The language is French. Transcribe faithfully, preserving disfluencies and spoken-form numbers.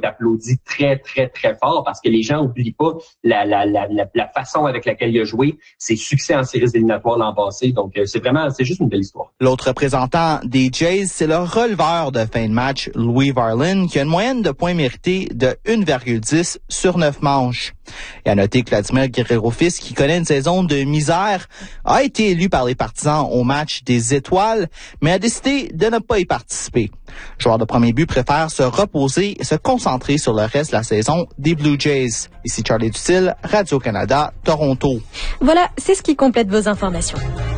est applaudi très, très, très fort parce que les gens n'oublient pas la, la, la, la, la façon avec laquelle il a joué, ses succès en séries éliminatoires l'an passé. Donc, c'est vraiment, c'est juste une belle histoire. L'autre représentant des Jays, c'est le releveur de fin de match, Louis Varland, qui a une moyenne de points mérités de un virgule dix sur neuf manches. Et à noter que Vladimir Guerrero-Fils, qui connaît une saison de misère, a été élu par les partisans au match des étoiles, mais a décidé de ne pas y participer. Le joueur de premier but préfère se reposer et se concentrer sur le reste de la saison des Blue Jays. Ici Charlie Dutil, Radio-Canada, Toronto. Voilà, c'est ce qui complète vos informations.